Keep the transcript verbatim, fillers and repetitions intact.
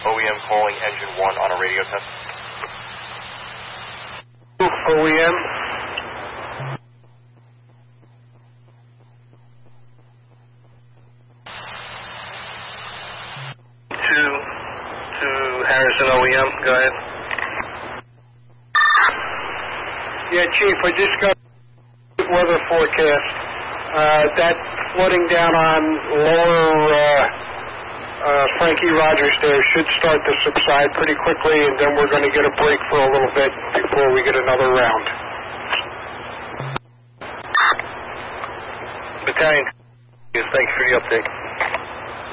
O E M calling engine one on a radio test. O E M. To, to Harrison O E M, go ahead. Yeah, Chief, I just got weather forecast. Uh, that flooding down on lower uh, uh, Frankie Rogers there should start to subside pretty quickly, and then we're going to get a break for a little bit before we get another round. Battalion, thanks for the update.